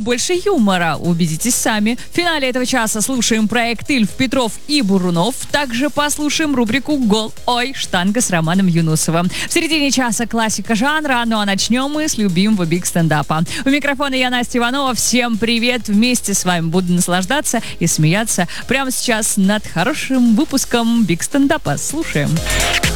больше юмора. Убедитесь сами. В финале этого часа слушаем проект Ильф, Петров и Бурунов. Также послушаем рубрику «Гол, ой, штанга» с Романом Юнусовым. В середине часа классика жанра, ну а начнем мы с любимого биг-стендапа. У микрофона я, Настя Иванова. Всем привет. Вместе с вами буду наслаждаться и смеяться прямо сейчас над хорошим выпуском биг-стендапа. Слушаем.